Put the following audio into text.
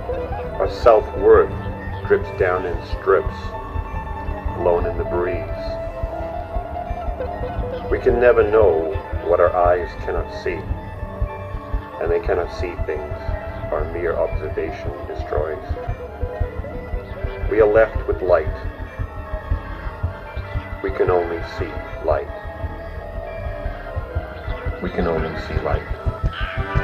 Our self-worth drips down in strips, blown in the breeze. We can never know what our eyes cannot see, and they cannot see things our mere observation destroys. We are left with light. We can only see light. We can only see light.